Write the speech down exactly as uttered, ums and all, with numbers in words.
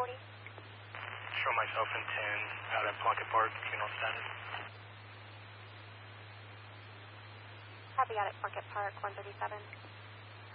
forty. Show myself in ten out at Plunkett Park, funeral status. Copy out at Plunkett Park, one thirty-seven.